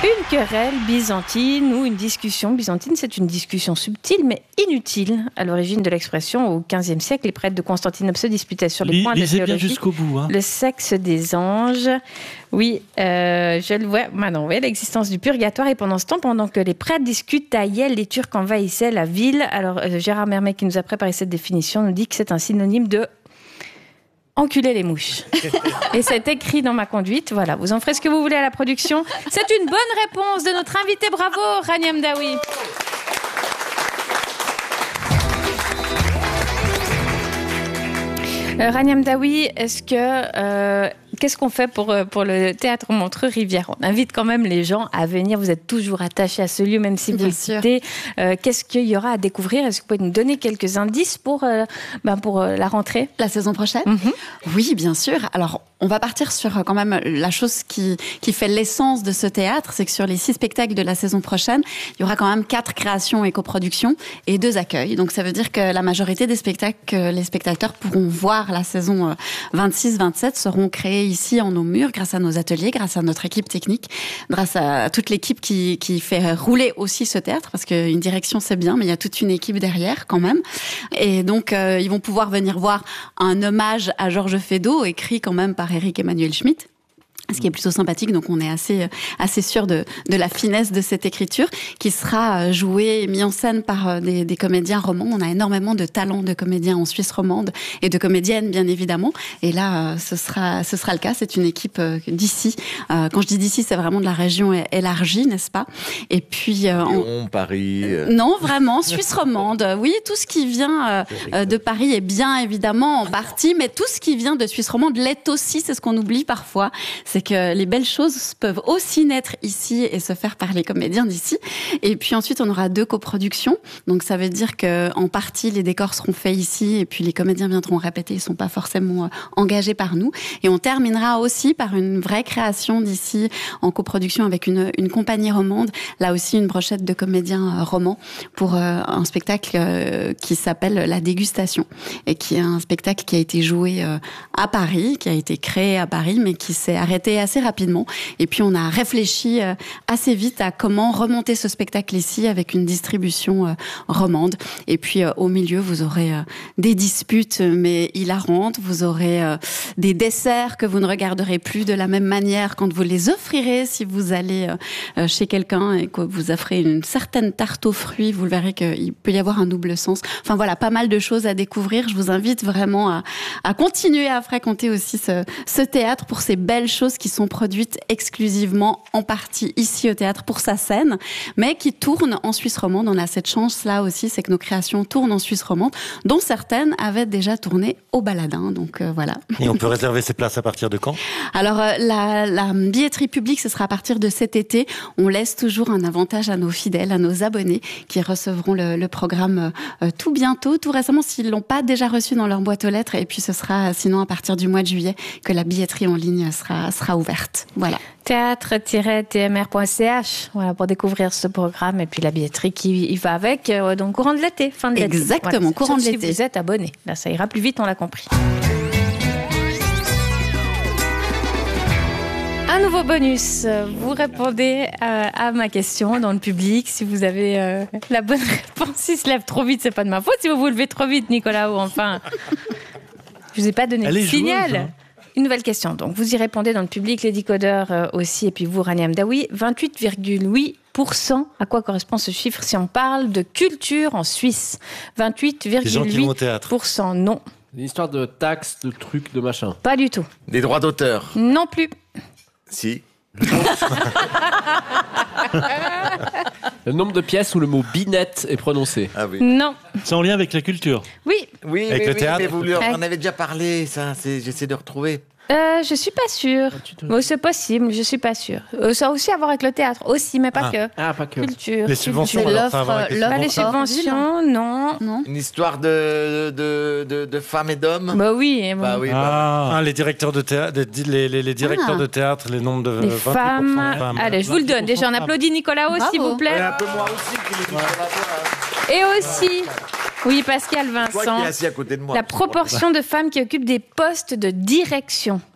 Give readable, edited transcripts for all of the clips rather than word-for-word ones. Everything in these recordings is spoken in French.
Une querelle byzantine ou une discussion byzantine, c'est une discussion subtile mais inutile. À l'origine de l'expression, au XVe siècle, les prêtres de Constantinople se disputaient sur les points de Lisez théologie. bien jusqu'au bout. Hein. Le sexe des anges. Oui, je le vois maintenant. Oui, l'existence du purgatoire. Et pendant ce temps, pendant que les prêtres discutaient, les Turcs envahissaient la ville. Alors, Gérard Mermet, qui nous a préparé cette définition, nous dit que c'est un synonyme de enculer les mouches. Et c'est écrit dans ma conduite. Voilà, vous en ferez ce que vous voulez à la production. C'est une bonne réponse de notre invité. Bravo, Rania Mdaoui. Rania Mdaoui, qu'est-ce qu'on fait pour le théâtre Montreux-Rivière ? On invite quand même les gens à venir. Vous êtes toujours attachés à ce lieu, même si vous le quittez. Qu'est-ce qu'il y aura à découvrir ? Est-ce que vous pouvez nous donner quelques indices pour la rentrée ? La saison prochaine ? Oui, bien sûr. Alors, on va partir sur quand même la chose qui fait l'essence de ce théâtre, c'est que sur les 6 spectacles de la saison prochaine, il y aura quand même 4 créations et coproductions et 2 accueils. Donc ça veut dire que la majorité des spectacles que les spectateurs pourront voir la saison 26-27 seront créés ici en nos murs, grâce à nos ateliers, grâce à notre équipe technique, grâce à toute l'équipe qui fait rouler aussi ce théâtre, parce qu'une direction c'est bien, mais il y a toute une équipe derrière quand même. Et donc ils vont pouvoir venir voir un hommage à Georges Feydeau, écrit quand même par Éric Emmanuel Schmitt, ce qui est plutôt sympathique. Donc on est assez sûr de la finesse de cette écriture, qui sera jouée et mise en scène par des comédiens romans. On a énormément de talents de comédiens en Suisse romande et de comédiennes bien évidemment. Et là ce sera le cas. C'est une équipe d'ici. Quand je dis d'ici, c'est vraiment de la région élargie, n'est-ce pas ? Et puis Lyon, Paris. Non, vraiment Suisse romande. Oui, tout ce qui vient de Paris est bien évidemment en partie, mais tout ce qui vient de Suisse romande l'est aussi. C'est ce qu'on oublie parfois. C'est que les belles choses peuvent aussi naître ici et se faire par les comédiens d'ici. Et puis ensuite, on aura 2 coproductions. Donc ça veut dire que en partie, les décors seront faits ici et puis les comédiens viendront répéter. Ils sont pas forcément engagés par nous. Et on terminera aussi par une vraie création d'ici en coproduction avec une compagnie romande. Là aussi, une brochette de comédiens romans pour un spectacle qui s'appelle La Dégustation et qui est un spectacle qui a été joué à Paris, qui a été créé à Paris, mais qui s'est arrêté assez rapidement. Et puis on a réfléchi assez vite à comment remonter ce spectacle ici avec une distribution romande. Et puis au milieu, vous aurez des disputes mais hilarantes, vous aurez des desserts que vous ne regarderez plus de la même manière quand vous les offrirez. Si vous allez chez quelqu'un et que vous offrez une certaine tarte aux fruits, vous verrez qu'il peut y avoir un double sens. Enfin voilà, pas mal de choses à découvrir. Je vous invite vraiment à continuer à fréquenter aussi ce théâtre pour ces belles choses qui sont produites exclusivement en partie ici au théâtre pour sa scène, mais qui tournent en Suisse romande. On a cette chance-là aussi, c'est que nos créations tournent en Suisse romande, dont certaines avaient déjà tourné au Baladin. Donc voilà. Et on peut réserver ses places à partir de quand ? Alors la billetterie publique, ce sera à partir de cet été. On laisse toujours un avantage à nos fidèles, à nos abonnés qui recevront le programme tout bientôt, tout récemment, s'ils l'ont pas déjà reçu dans leur boîte aux lettres. Et puis ce sera sinon à partir du mois de juillet que la billetterie en ligne sera ouverte. Voilà. Théâtre-tmr.ch, voilà, pour découvrir ce programme et puis la billetterie qui y va avec, donc courant de l'été, fin de l'été. Exactement, voilà. courant de l'été. Si vous êtes abonné, là ça ira plus vite, on l'a compris. Un nouveau bonus, vous répondez à ma question dans le public. Si vous avez la bonne réponse, s'il se lève trop vite, c'est pas de ma faute. Si vous vous levez trop vite, Nicolas, ou enfin... Je vous ai pas donné le signal. Joueuse, hein. Une nouvelle question. Donc, vous y répondez dans le public, les décodeurs aussi, et puis vous, Rania Mdaoui. 28,8%. À quoi correspond ce chiffre si on parle de culture en Suisse ? 28,8%. Non. Une histoire de taxes, de trucs, de machin. Pas du tout. Des droits d'auteur. Non plus. Si. Le nombre de pièces où le mot binette est prononcé. Ah oui. Non. C'est en lien avec la culture. Oui. Oui, Avec le théâtre. mais vous lui en avez déjà parlé, ça. J'essaie de retrouver. Je suis pas sûre. C'est possible, je suis pas sûre. Ça a aussi à voir avec le théâtre, aussi, mais pas que. Ah, pas que. Culture. Les subventions, C'est alors, ça a à voir avec l'offre, Pas les subventions, non. Une histoire de femmes et d'hommes. Bah oui. Bon. Bah oui. Ah, les directeurs de théâtre, les directeurs de théâtre, les nombres de Les 28% femmes. de femmes. Allez, je vous le donne. Déjà, on applaudit Nicolas aussi, s'il vous plaît. Et un peu moi aussi qui me dit Et aussi, oui, Pascal toi Vincent, qui es assis à côté de moi. la proportion de femmes qui occupent des postes de direction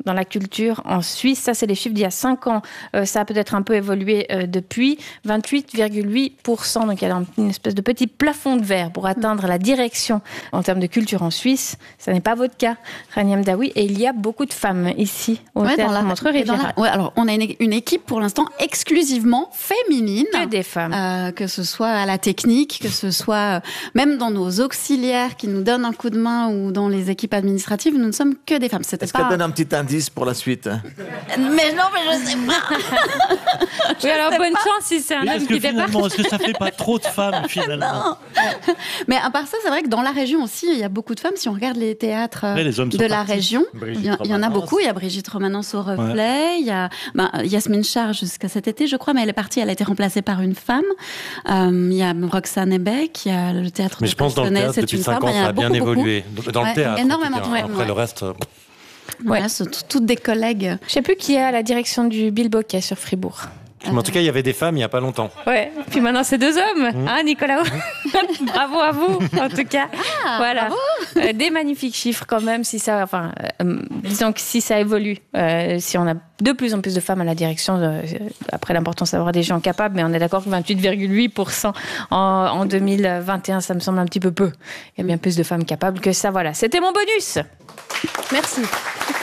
dans la culture en Suisse. Ça, c'est les chiffres d'il y a 5 ans. Ça a peut-être un peu évolué depuis. 28,8%. Donc, il y a une espèce de petit plafond de verre pour atteindre la direction en termes de culture en Suisse. Ça n'est pas votre cas, Rania Mdaoui. Et il y a beaucoup de femmes ici, au théâtre Montreux-Riviera. Alors, on a une équipe pour l'instant exclusivement féminine. Que des femmes. Que ce soit à la technique, que ce soit même dans nos auxiliaires qui nous donnent un coup de main ou dans les équipes administratives, nous ne sommes que des femmes. Est-ce qu'elle donne un petit indice pour la suite? Mais non, mais je sais pas. Oui, alors bonne chance si c'est un homme qui débarque. Est-ce que ça fait pas trop de femmes finalement? Mais à part ça, c'est vrai que dans la région aussi, il y a beaucoup de femmes. Si on regarde les théâtres de la région, il y en a beaucoup. Il y a Brigitte Romanens au Reflet, il y a Yasmine Char jusqu'à cet été, je crois, mais elle est partie, elle a été remplacée par une femme. Il y a Roxane Ebeck, il y a le théâtre mais je pense dans le théâtre, depuis 5 ans, ça a bien évolué. Dans le théâtre. Énormément. Après, le reste... Voilà, c'est toutes des collègues. Je sais plus qui est à la direction du Bilboquet sur Fribourg. Mais en tout cas, il y avait des femmes il n'y a pas longtemps. Ouais. Puis maintenant, c'est 2 hommes, hein, Nicolas? Bravo à vous, en tout cas. Voilà. Des magnifiques chiffres quand même. Si ça, disons que si ça évolue, si on a de plus en plus de femmes à la direction, après l'importance d'avoir des gens capables, mais on est d'accord que 28,8% en 2021, ça me semble un petit peu peu. Il y a bien plus de femmes capables que ça. Voilà. C'était mon bonus. Merci.